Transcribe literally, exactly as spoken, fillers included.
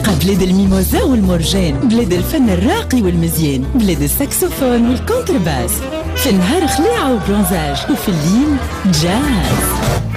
الموسيقى، بلاد الميموزا والمرجان، بلاد الفن الراقي والمزيان، بلاد الساكسوفون والكونترباس. في النهار خلاعة وبرونزاج، وفي الليل جاز.